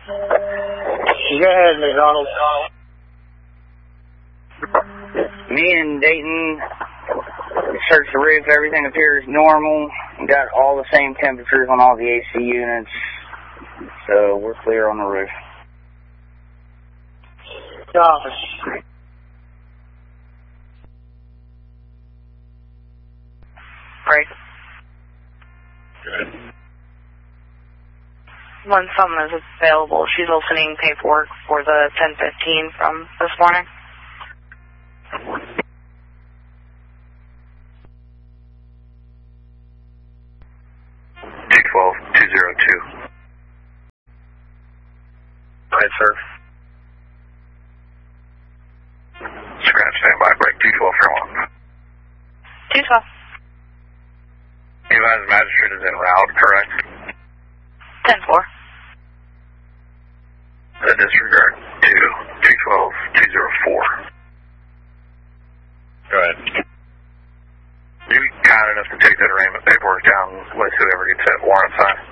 Go ahead, McDonald. Me and Dayton searched the roof. Everything appears normal. We got all the same temperatures on all the AC units. So we're clear on the roof. Gosh. Right. Good. When someone is available, she's opening paperwork for the 1015 from this morning. Right, sir. Scratch standby, break 212 for 1. 212. Advised magistrate is en route, correct? 10-4. Disregard 212-204. Go ahead. You be kind enough to take that arraignment paperwork down with whoever gets that warrant signed.